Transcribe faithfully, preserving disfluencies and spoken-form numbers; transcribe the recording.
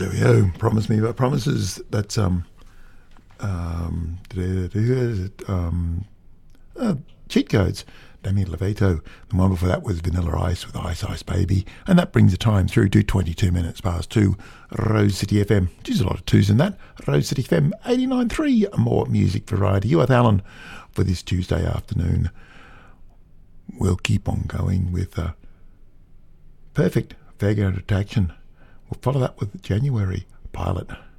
There we go. Promise Me But Promises. That's um, um, um uh, Cheat Codes. Demi Lovato. The one before that was Vanilla Ice with Ice Ice Baby. And that brings the time through to twenty-two minutes past two. Rose City F M. Geez, a lot of twos in that. Rose City F M eighty-nine point three. More music variety. You with Alan for this Tuesday afternoon. We'll keep on going with uh, Perfect Fairground Attraction. We'll follow that with January Pilot.